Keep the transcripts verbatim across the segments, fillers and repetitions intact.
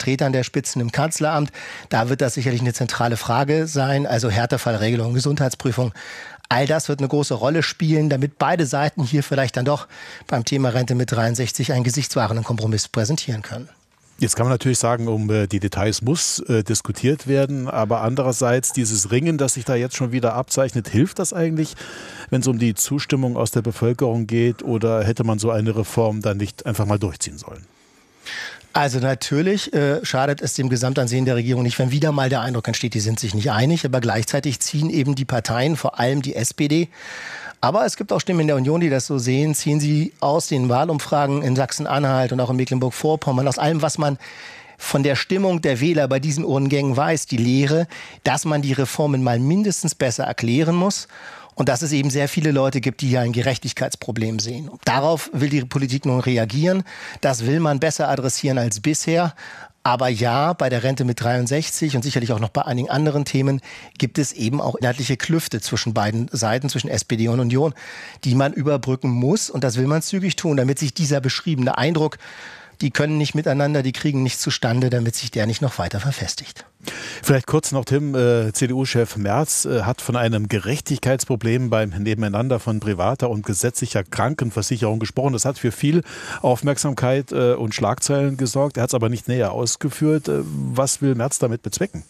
Vertretern der Spitzen im Kanzleramt. Da wird das sicherlich eine zentrale Frage sein. Also Härtefallregelung, Gesundheitsprüfung. All das wird eine große Rolle spielen, damit beide Seiten hier vielleicht dann doch beim Thema Rente mit dreiundsechzig einen gesichtswahrenden Kompromiss präsentieren können. Jetzt kann man natürlich sagen, um äh, die Details muss äh, diskutiert werden, aber andererseits dieses Ringen, das sich da jetzt schon wieder abzeichnet, hilft das eigentlich, wenn es um die Zustimmung aus der Bevölkerung geht, oder hätte man so eine Reform dann nicht einfach mal durchziehen sollen? Also natürlich äh, schadet es dem Gesamtansehen der Regierung nicht, wenn wieder mal der Eindruck entsteht, die sind sich nicht einig, aber gleichzeitig ziehen eben die Parteien, vor allem die S P D, aber es gibt auch Stimmen in der Union, die das so sehen, ziehen sie aus den Wahlumfragen in Sachsen-Anhalt und auch in Mecklenburg-Vorpommern, aus allem, was man von der Stimmung der Wähler bei diesen Urnengängen weiß, die Lehre, dass man die Reformen mal mindestens besser erklären muss. Und dass es eben sehr viele Leute gibt, die hier ein Gerechtigkeitsproblem sehen. Darauf will die Politik nun reagieren. Das will man besser adressieren als bisher. Aber ja, bei der Rente mit dreiundsechzig und sicherlich auch noch bei einigen anderen Themen gibt es eben auch inhaltliche Klüfte zwischen beiden Seiten, zwischen S P D und Union, die man überbrücken muss. Und das will man zügig tun, damit sich dieser beschriebene Eindruck, die können nicht miteinander, die kriegen nichts zustande, damit sich der nicht noch weiter verfestigt. Vielleicht kurz noch, Tim, äh, C D U-Chef Merz äh, hat von einem Gerechtigkeitsproblem beim Nebeneinander von privater und gesetzlicher Krankenversicherung gesprochen. Das hat für viel Aufmerksamkeit äh, und Schlagzeilen gesorgt. Er hat es aber nicht näher ausgeführt. Äh, was will Merz damit bezwecken?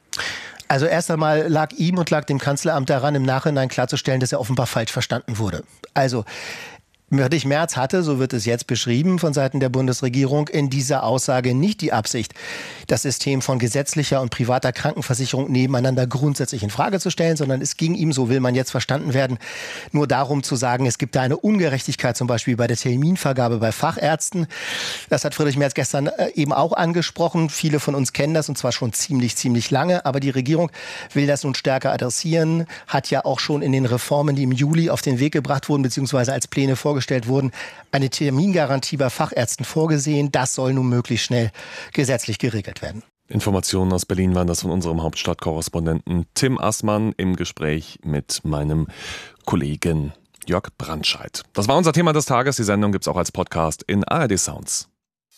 Also erst einmal lag ihm und lag dem Kanzleramt daran, im Nachhinein klarzustellen, dass er offenbar falsch verstanden wurde. Also Friedrich Merz hatte, so wird es jetzt beschrieben von Seiten der Bundesregierung, in dieser Aussage nicht die Absicht, das System von gesetzlicher und privater Krankenversicherung nebeneinander grundsätzlich in Frage zu stellen, sondern es ging ihm, so will man jetzt verstanden werden, nur darum zu sagen, es gibt da eine Ungerechtigkeit, zum Beispiel bei der Terminvergabe bei Fachärzten. Das hat Friedrich Merz gestern eben auch angesprochen. Viele von uns kennen das, und zwar schon ziemlich, ziemlich lange. Aber die Regierung will das nun stärker adressieren, hat ja auch schon in den Reformen, die im Juli auf den Weg gebracht wurden, beziehungsweise als Pläne vorgestellt wurden, eine Termingarantie bei Fachärzten vorgesehen. Das soll nun möglichst schnell gesetzlich geregelt werden. Informationen aus Berlin waren das von unserem Hauptstadtkorrespondenten Tim Assmann im Gespräch mit meinem Kollegen Jörg Brandscheid. Das war unser Thema des Tages. Die Sendung gibt es auch als Podcast in A R D Sounds.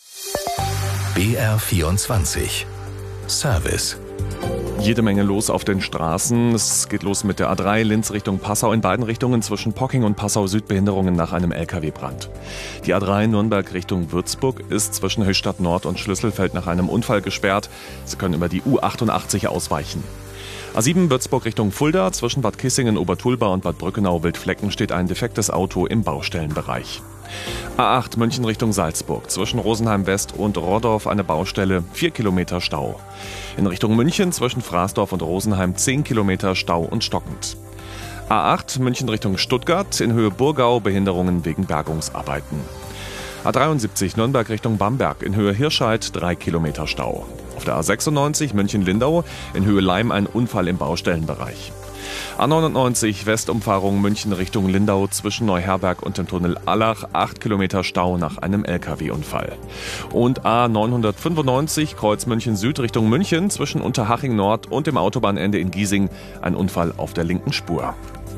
B R vierundzwanzig Service. Jede Menge los auf den Straßen. Es geht los mit der A drei Linz Richtung Passau. In beiden Richtungen zwischen Pocking und Passau Südbehinderungen nach einem L K W-Brand. Die A drei Nürnberg Richtung Würzburg ist zwischen Höchstadt Nord und Schlüsselfeld nach einem Unfall gesperrt. Sie können über die U achtundachtzig ausweichen. A sieben Würzburg Richtung Fulda. Zwischen Bad Kissingen, Obertulba und Bad Brückenau-Wildflecken steht ein defektes Auto im Baustellenbereich. A acht München Richtung Salzburg. Zwischen Rosenheim West und Rohrdorf eine Baustelle, vier Kilometer Stau. In Richtung München zwischen Fraßdorf und Rosenheim zehn Kilometer Stau und stockend. A acht München Richtung Stuttgart, in Höhe Burgau Behinderungen wegen Bergungsarbeiten. A dreiundsiebzig Nürnberg Richtung Bamberg, in Höhe Hirscheid drei Kilometer Stau. Auf der A sechsundneunzig München-Lindau, in Höhe Leim ein Unfall im Baustellenbereich. A neunundneunzig Westumfahrung München Richtung Lindau zwischen Neuherberg und dem Tunnel Allach acht Kilometer Stau nach einem L K W-Unfall. Und A neunhundertfünfundneunzig Kreuz München Süd Richtung München zwischen Unterhaching Nord und dem Autobahnende in Giesing ein Unfall auf der linken Spur.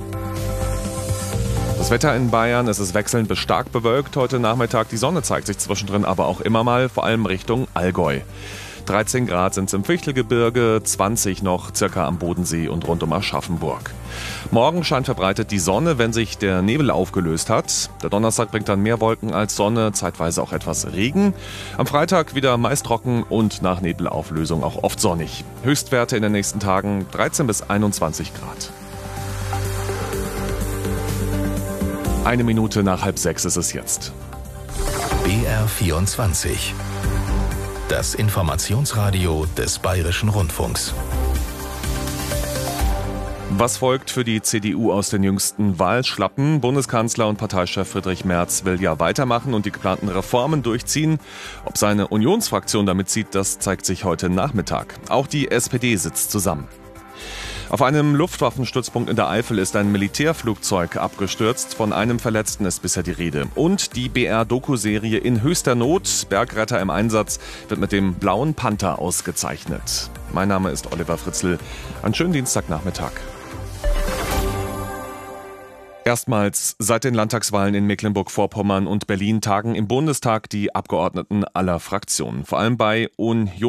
Das Wetter in Bayern, es ist wechselnd bis stark bewölkt heute Nachmittag. Die Sonne zeigt sich zwischendrin aber auch immer mal, vor allem Richtung Allgäu. dreizehn Grad sind es im Fichtelgebirge, zwanzig noch circa am Bodensee und rund um Aschaffenburg. Morgen scheint verbreitet die Sonne, wenn sich der Nebel aufgelöst hat. Der Donnerstag bringt dann mehr Wolken als Sonne, zeitweise auch etwas Regen. Am Freitag wieder meist trocken und nach Nebelauflösung auch oft sonnig. Höchstwerte in den nächsten Tagen dreizehn bis einundzwanzig Grad. Eine Minute nach halb sechs ist es jetzt. B R vierundzwanzig. Das Informationsradio des Bayerischen Rundfunks. Was folgt für die C D U aus den jüngsten Wahlschlappen? Bundeskanzler und Parteichef Friedrich Merz will ja weitermachen und die geplanten Reformen durchziehen. Ob seine Unionsfraktion damit zieht, das zeigt sich heute Nachmittag. Auch die S P D sitzt zusammen. Auf einem Luftwaffenstützpunkt in der Eifel ist ein Militärflugzeug abgestürzt. Von einem Verletzten ist bisher die Rede. Und die B R-Doku-Serie In höchster Not, Bergretter im Einsatz, wird mit dem Blauen Panther ausgezeichnet. Mein Name ist Oliver Fritzl. Einen schönen Dienstagnachmittag. Erstmals seit den Landtagswahlen in Mecklenburg-Vorpommern und Berlin tagen im Bundestag die Abgeordneten aller Fraktionen. Vor allem bei Union